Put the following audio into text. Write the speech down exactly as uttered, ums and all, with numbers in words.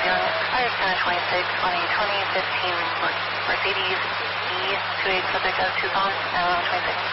Young, five ten twenty-six, twenty twenty, fifteen Mercedes E two eight subject as Tucson, nine one twenty-six.